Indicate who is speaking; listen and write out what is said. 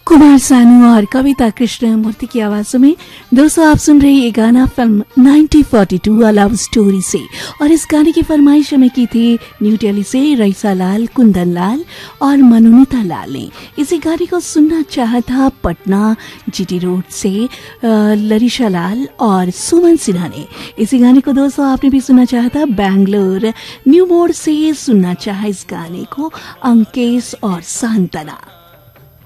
Speaker 1: कुमार सानू और कविता कृष्णमूर्ति की आवाजों में दोस्तों आप सुन रहे ये गाना फिल्म 1942 अ लव स्टोरी से। और इस गाने की फरमाइश हमें की थी न्यू दिल्ली से रईसा लाल, कुंदन लाल और मनोनीता लाल ने। इसी गाने को सुनना चाहा था पटना जीटी रोड से लरिशा लाल और सुमन सिन्हा ने। इसी गाने को दोस्तों आपने भी सुनना चाहा था बैंगलोर न्यू मोड़ से सुनना चाहा इस गाने को अंकेश और सांतना।